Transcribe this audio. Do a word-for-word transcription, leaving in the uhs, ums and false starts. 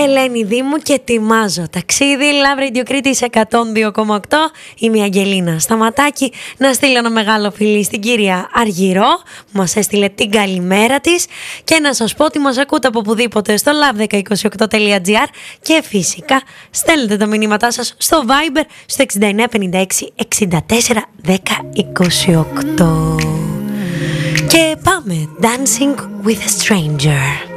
Ελένη Δήμου και ετοιμάζω ταξίδι. Love Radio Κρήτης εκατόν δύο κόμμα οκτώ. Είμαι η Αγγελίνα Σταματάκη. Να στείλω ένα μεγάλο φιλί στην κυρία Αργυρό που μας έστειλε την καλημέρα της. Και να σας πω ότι μας ακούτε από οπουδήποτε στο λαβ ένα μηδέν δύο οκτώ τελεία τζι άρ. Και φυσικά στέλνετε τα μηνύματά σας στο Viber στο εξήντα εννέα πενήντα έξι εξήντα τέσσερα δέκα είκοσι οκτώ. Και πάμε Dancing with a Stranger.